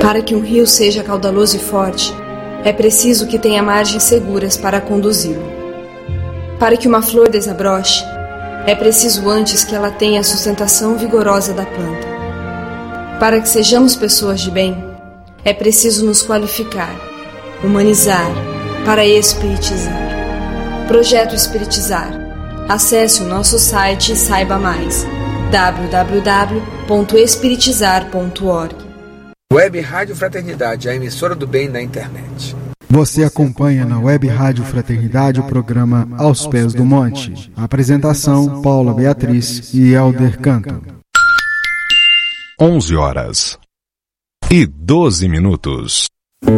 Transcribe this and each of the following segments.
Para que um rio seja caudaloso e forte, é preciso que tenha margens seguras para conduzi-lo. Para que uma flor desabroche, é preciso antes que ela tenha a sustentação vigorosa da planta. Para que sejamos pessoas de bem, é preciso nos qualificar, humanizar, para espiritizar. Projeto Espiritizar. Acesse o nosso site e saiba mais. www.espiritizar.org. Web Rádio Fraternidade, a emissora do bem na internet. Você acompanha na Web Rádio Fraternidade o programa Aos Pés do Monte. A apresentação, Paula Beatriz e Elder Canto. 11h12.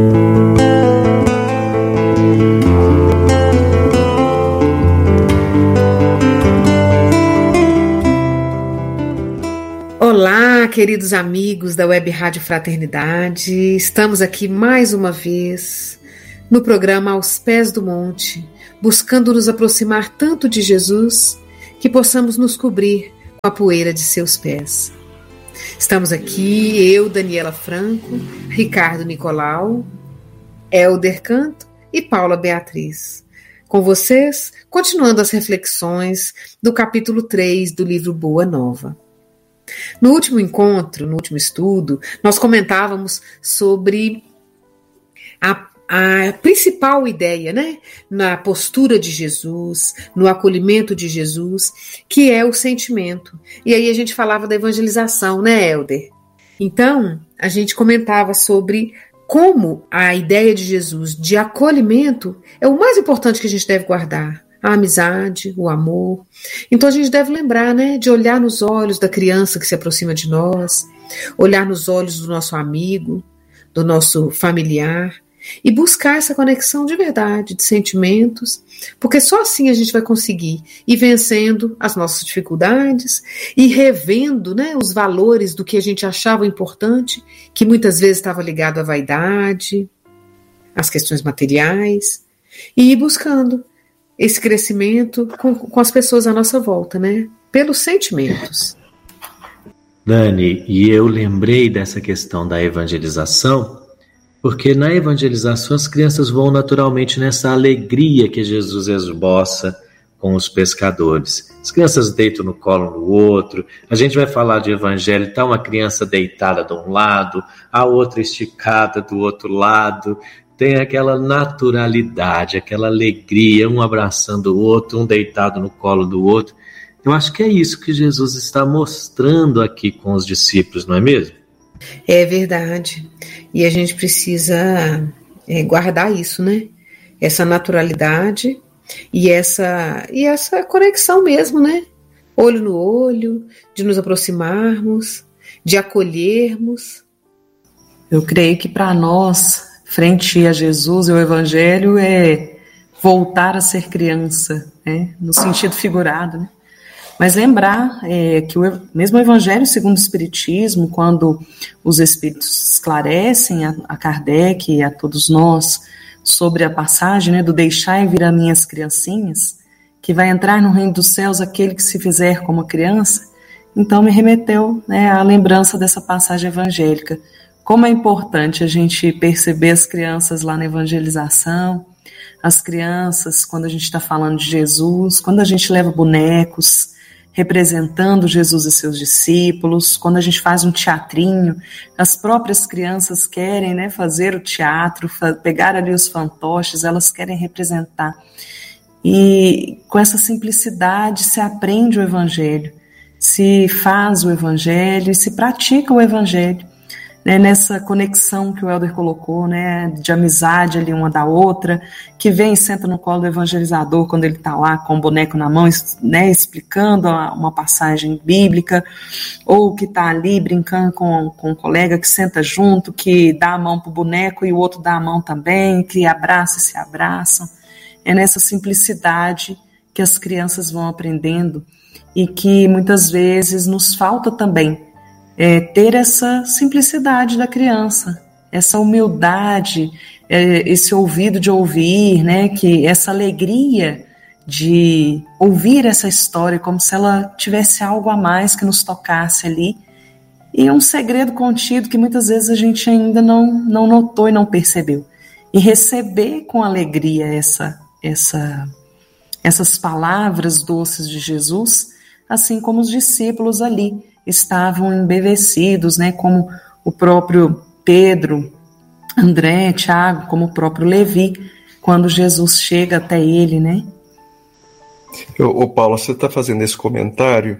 Olá, queridos amigos da Web Rádio Fraternidade. Estamos aqui mais uma vez no programa Aos Pés do Monte, buscando nos aproximar tanto de Jesus que possamos nos cobrir com a poeira de seus pés. Estamos aqui, eu, Daniela Franco, Ricardo Nicolau, Elder Canto e Paula Beatriz. Com vocês, continuando as reflexões do capítulo 3 do livro Boa Nova. No último encontro, no último estudo, nós comentávamos sobre a principal ideia, né, na postura de Jesus, no acolhimento de Jesus, que é o sentimento. E aí a gente falava da evangelização, né, Elder? Então, a gente comentava sobre como a ideia de Jesus de acolhimento é o mais importante que a gente deve guardar. A amizade, o amor. Então a gente deve lembrar, né, de olhar nos olhos da criança que se aproxima de nós, olhar nos olhos do nosso amigo, do nosso familiar, e buscar essa conexão de verdade, de sentimentos, porque só assim a gente vai conseguir ir vencendo as nossas dificuldades e revendo, né, os valores do que a gente achava importante, que muitas vezes estava ligado à vaidade, às questões materiais, e ir buscando esse crescimento com as pessoas à nossa volta, né? Pelos sentimentos. Dani, e eu lembrei dessa questão da evangelização, porque na evangelização as crianças vão naturalmente nessa alegria que Jesus esboça com os pescadores. As crianças deitam no colo do outro, a gente vai falar de evangelho, está uma criança deitada de um lado, a outra esticada do outro lado, tem aquela naturalidade, aquela alegria, um abraçando o outro, um deitado no colo do outro. Eu acho que é isso que Jesus está mostrando aqui com os discípulos, não é mesmo? É verdade. E a gente precisa guardar isso, né? Essa naturalidade e essa conexão mesmo, né? Olho no olho, de nos aproximarmos, de acolhermos. Eu creio que para nós, frente a Jesus e o Evangelho, é voltar a ser criança, né? No sentido figurado, né? Mas lembrar que mesmo o Evangelho segundo o Espiritismo, quando os Espíritos esclarecem a Kardec e a todos nós sobre a passagem, né, do deixai vir a minhas criancinhas, que vai entrar no reino dos céus aquele que se fizer como criança, então me remeteu, né, à lembrança dessa passagem evangélica. Como é importante a gente perceber as crianças lá na evangelização, as crianças, quando a gente está falando de Jesus, quando a gente leva bonecos representando Jesus e seus discípulos, quando a gente faz um teatrinho, as próprias crianças querem, né, fazer o teatro, pegar ali os fantoches, elas querem representar. E com essa simplicidade se aprende o Evangelho, se faz o Evangelho e se pratica o Evangelho. Nessa conexão que o Elder colocou, né, de amizade ali uma da outra, que vem e senta no colo do evangelizador quando ele está lá com o boneco na mão, né, explicando uma passagem bíblica, ou que está ali brincando com um colega que senta junto, que dá a mão para o boneco e o outro dá a mão também, que abraça e se abraçam. É nessa simplicidade que as crianças vão aprendendo e que muitas vezes nos falta também ter essa simplicidade da criança, essa humildade, esse ouvido de ouvir, né, que essa alegria de ouvir essa história como se ela tivesse algo a mais que nos tocasse ali E um segredo contido que muitas vezes a gente ainda não notou e não percebeu. E receber com alegria essas palavras doces de Jesus, assim como os discípulos ali estavam embevecidos, né? Como o próprio Pedro, André, Tiago, como o próprio Levi, quando Jesus chega até ele, né? Ô Paulo, você está fazendo esse comentário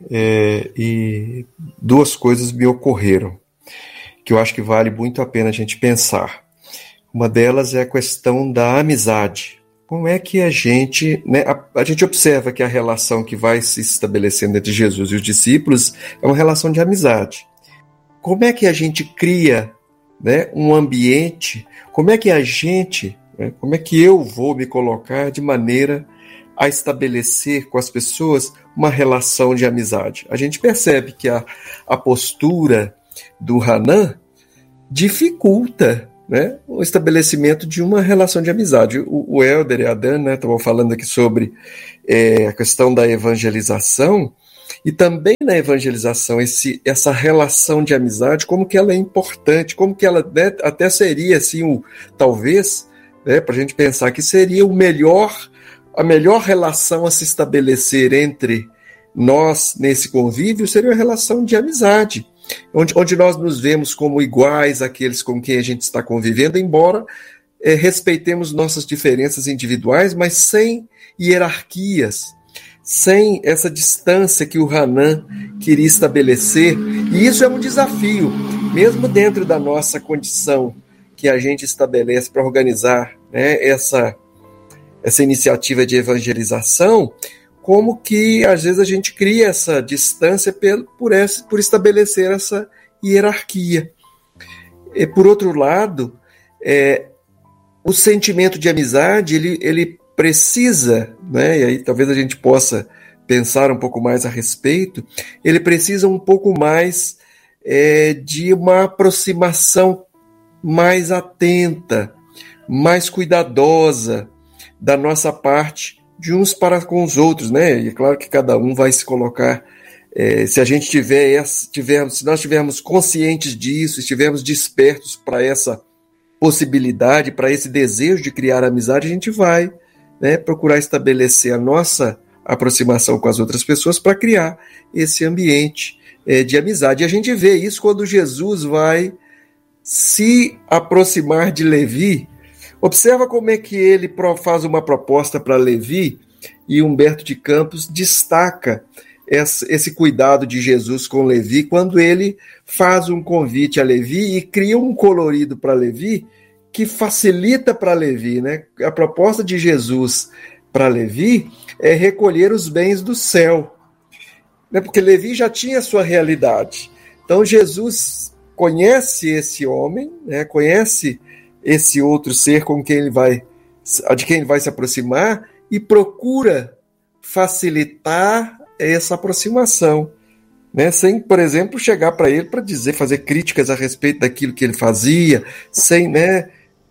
e duas coisas me ocorreram, que eu acho que vale muito a pena a gente pensar. Uma delas é a questão da amizade. Como é que a gente observa que a relação que vai se estabelecendo entre Jesus e os discípulos é uma relação de amizade. Como é que a gente cria, né, um ambiente, como é que eu vou me colocar de maneira a estabelecer com as pessoas uma relação de amizade? A gente percebe que a postura do Hanan dificulta, né, o estabelecimento de uma relação de amizade. O Helder e a Dan, né, estavam falando aqui sobre a questão da evangelização, e também na evangelização, essa relação de amizade, como que ela é importante, como que ela, né, até seria, assim, talvez, né, para a gente pensar que seria a melhor relação a se estabelecer entre nós nesse convívio seria a relação de amizade, onde nós nos vemos como iguais àqueles com quem a gente está convivendo, embora respeitemos nossas diferenças individuais, mas sem hierarquias, sem essa distância que o Hanan queria estabelecer. E isso é um desafio, mesmo dentro da nossa condição que a gente estabelece para organizar, né, essa iniciativa de evangelização, como que às vezes a gente cria essa distância por estabelecer essa hierarquia. E, por outro lado, o sentimento de amizade, ele precisa, né, e aí talvez a gente possa pensar um pouco mais a respeito, ele precisa um pouco mais de uma aproximação mais atenta, mais cuidadosa da nossa parte, de uns para com os outros, né? E é claro que cada um vai se colocar, se a gente se nós estivermos conscientes disso, estivermos despertos para essa possibilidade, para esse desejo de criar amizade, a gente vai, né, procurar estabelecer a nossa aproximação com as outras pessoas para criar esse ambiente de amizade. E a gente vê isso quando Jesus vai se aproximar de Levi. Observa como é que ele faz uma proposta para Levi, e Humberto de Campos destaca esse cuidado de Jesus com Levi, quando ele faz um convite a Levi e cria um colorido para Levi que facilita para Levi, né? A proposta de Jesus para Levi é recolher os bens do céu, né? Porque Levi já tinha a sua realidade. Então Jesus conhece esse homem, né? Conhece esse outro ser de quem ele vai se aproximar, e procura facilitar essa aproximação, né? Sem, por exemplo, chegar para ele para fazer críticas a respeito daquilo que ele fazia, sem, né,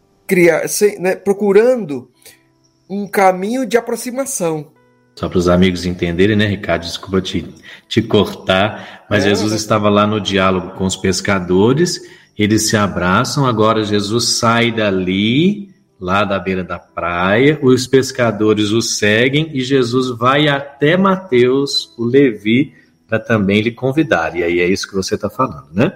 procurando um caminho de aproximação. Só para os amigos entenderem, né, Ricardo? Desculpa te cortar, mas Jesus estava lá no diálogo com os pescadores. Eles se abraçam, agora Jesus sai dali, lá da beira da praia, os pescadores o seguem e Jesus vai até Mateus, o Levi, para também lhe convidar. E aí é isso que você está falando, né?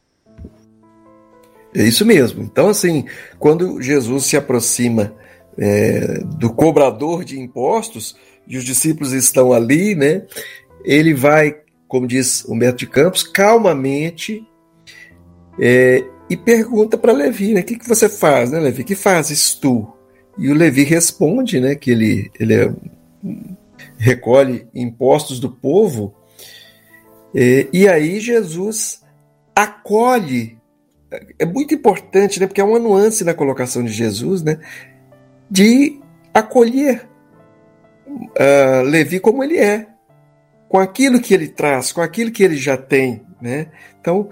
É isso mesmo. Então, assim, quando Jesus se aproxima do cobrador de impostos, e os discípulos estão ali, né? Ele vai, como diz Humberto de Campos, calmamente, e pergunta para Levi, né? O que você faz, né, Levi? O que fazes tu? E o Levi responde, né, que ele recolhe impostos do povo, e aí Jesus acolhe. É muito importante, né, porque é uma nuance na colocação de Jesus, né, de acolher Levi como ele é, com aquilo que ele traz, com aquilo que ele já tem, né? Então,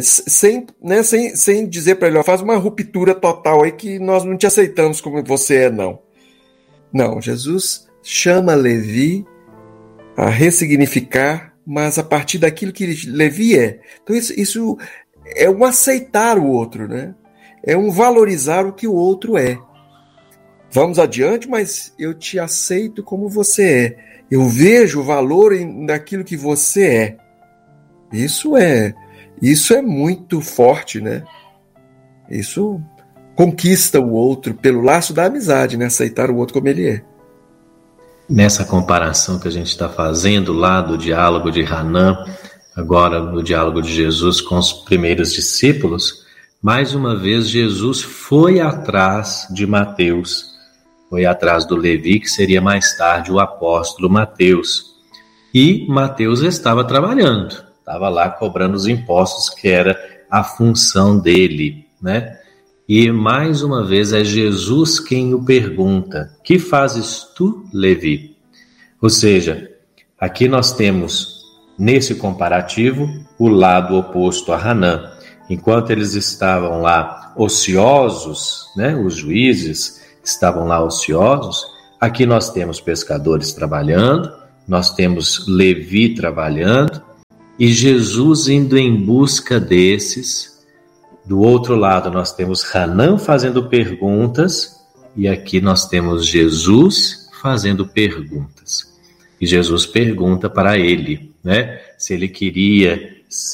sem dizer para ele, faz uma ruptura total aí que nós não te aceitamos como você é, não. Não, Jesus chama Levi a ressignificar mas a partir daquilo que Levi é. Então isso é um aceitar o outro, né? É um valorizar o que o outro é. Vamos adiante, mas eu te aceito como você é. Eu vejo o valor naquilo que você é. Isso é muito forte, né? Isso conquista o outro pelo laço da amizade, né? Aceitar o outro como ele é. Nessa comparação que a gente está fazendo lá do diálogo de Hanan, agora no diálogo de Jesus com os primeiros discípulos, mais uma vez Jesus foi atrás de Mateus, foi atrás do Levi, que seria mais tarde o apóstolo Mateus. E Mateus estava trabalhando, estava lá cobrando os impostos, que era a função dele, né? E mais uma vez é Jesus quem o pergunta: que fazes tu, Levi? Ou seja, aqui nós temos, nesse comparativo, o lado oposto a Hanan. Enquanto eles estavam lá ociosos, né, os juízes estavam lá ociosos, aqui nós temos pescadores trabalhando, nós temos Levi trabalhando, e Jesus indo em busca desses. Do outro lado nós temos Hanan fazendo perguntas, e aqui nós temos Jesus fazendo perguntas. E Jesus pergunta para ele, né, se ele queria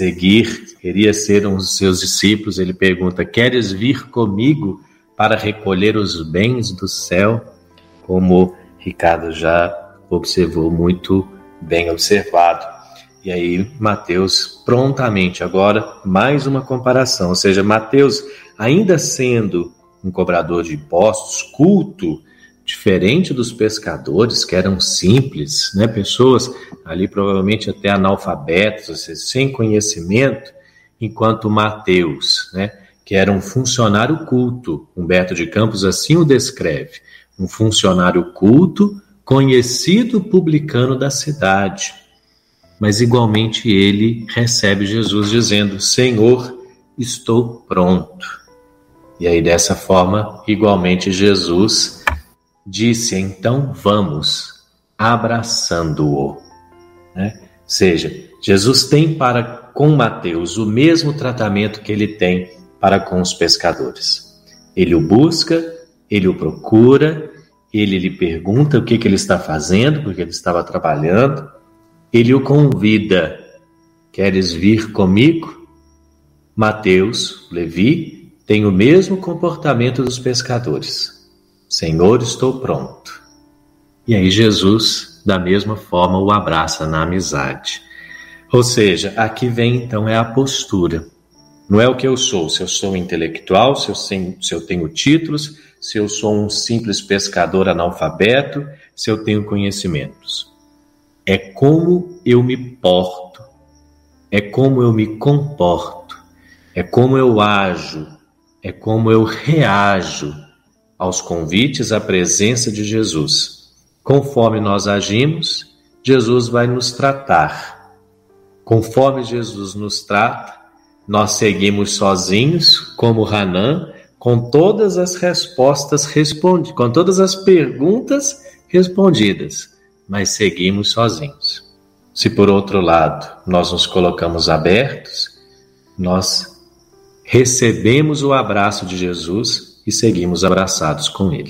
ser um dos seus discípulos. Ele pergunta: queres vir comigo para recolher os bens do céu? Como Ricardo já observou, muito bem observado. E aí Mateus prontamente, agora mais uma comparação, ou seja, Mateus, ainda sendo um cobrador de impostos, culto, diferente dos pescadores, que eram simples, né? Pessoas ali provavelmente até analfabetos, ou seja, sem conhecimento, enquanto Mateus, né, que era um funcionário culto, Humberto de Campos assim o descreve, um funcionário culto, conhecido publicano da cidade. Mas igualmente ele recebe Jesus dizendo: Senhor, estou pronto. E aí dessa forma, igualmente Jesus disse: então vamos, abraçando-o. Né? Ou seja, Jesus tem para com Mateus o mesmo tratamento que ele tem para com os pescadores. Ele o busca, ele o procura, ele lhe pergunta o que ele está fazendo, porque ele estava trabalhando. Ele o convida: queres vir comigo? Mateus, Levi, tem o mesmo comportamento dos pescadores. Senhor, estou pronto. E aí Jesus, da mesma forma, o abraça na amizade. Ou seja, aqui vem então a postura. Não é o que eu sou, se eu sou intelectual, se eu tenho títulos, se eu sou um simples pescador analfabeto, se eu tenho conhecimentos. É como eu me porto, é como eu me comporto, é como eu ajo, é como eu reajo aos convites à presença de Jesus. Conforme nós agimos, Jesus vai nos tratar. Conforme Jesus nos trata, nós seguimos sozinhos, como Hanan, com todas as respostas respondidas, com todas as perguntas respondidas, mas seguimos sozinhos. Se por outro lado nós nos colocamos abertos, nós recebemos o abraço de Jesus e seguimos abraçados com ele.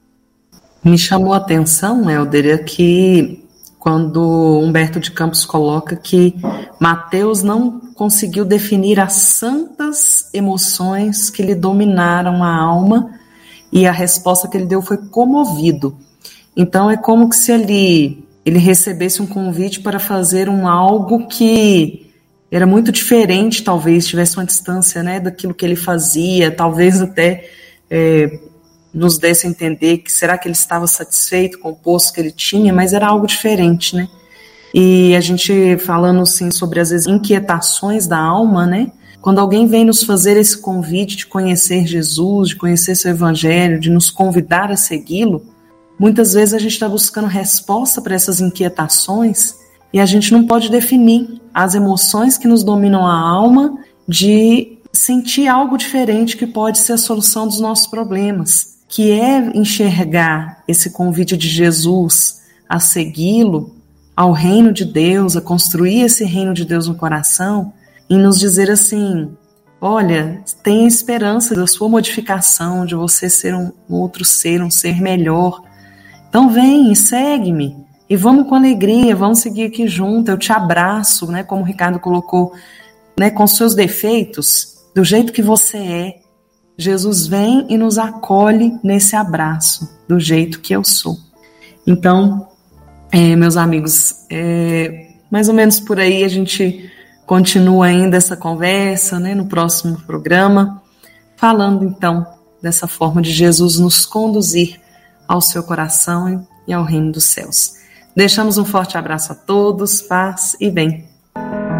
Me chamou a atenção, Helder, que quando Humberto de Campos coloca que Mateus não conseguiu definir as santas emoções que lhe dominaram a alma, e a resposta que ele deu foi comovido. Então é como que se ele recebesse um convite para fazer algo que era muito diferente, talvez tivesse uma distância, né, daquilo que ele fazia, talvez até nos desse a entender que será que ele estava satisfeito com o posto que ele tinha, mas era algo diferente, né? E a gente falando assim sobre às vezes inquietações da alma, né? Quando alguém vem nos fazer esse convite de conhecer Jesus, de conhecer seu evangelho, de nos convidar a segui-lo, muitas vezes a gente está buscando resposta para essas inquietações e a gente não pode definir as emoções que nos dominam a alma de sentir algo diferente que pode ser a solução dos nossos problemas, que é enxergar esse convite de Jesus a segui-lo ao reino de Deus, a construir esse reino de Deus no coração, em nos dizer assim: olha, tenha esperança da sua modificação, de você ser um outro ser, um ser melhor. Então vem e segue-me, e vamos com alegria, vamos seguir aqui junto, eu te abraço, né, como o Ricardo colocou, né, com seus defeitos, do jeito que você é. Jesus vem e nos acolhe nesse abraço, do jeito que eu sou. Então, meus amigos, mais ou menos por aí a gente continua ainda essa conversa, né, no próximo programa, falando então dessa forma de Jesus nos conduzir ao seu coração e ao reino dos céus. Deixamos um forte abraço a todos, paz e bem.